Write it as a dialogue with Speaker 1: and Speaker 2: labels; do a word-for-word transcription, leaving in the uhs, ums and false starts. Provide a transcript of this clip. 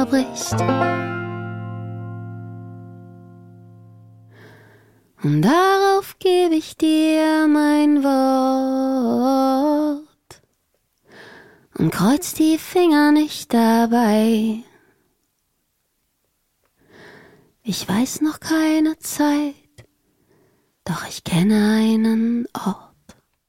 Speaker 1: bricht. Und darauf gebe ich dir mein Wort und kreuz die Finger nicht dabei. Ich weiß noch keine Zeit, doch ich kenne einen Ort.